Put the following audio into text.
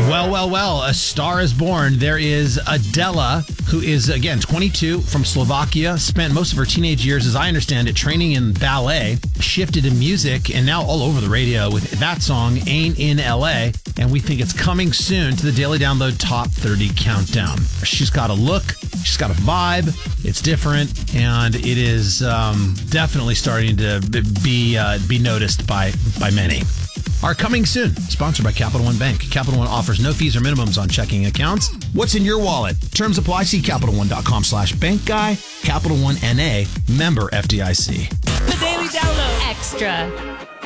Well, a star is born. There is Adela, who is, again, 22, from Slovakia, spent most of her teenage years, as I understand it, training in ballet, shifted to music, and now all over the radio with that song, Ain't in LA, and we think it's coming soon to the Daily Download Top 30 Countdown. She's got a look, she's got a vibe, it's different, and it is definitely starting to be noticed by many. Are coming soon. Sponsored by Capital One Bank. Capital One offers no fees or minimums on checking accounts. What's in your wallet? Terms apply. See CapitalOne.com/bank guy. Capital One NA. Member FDIC. The Daily Download Extra.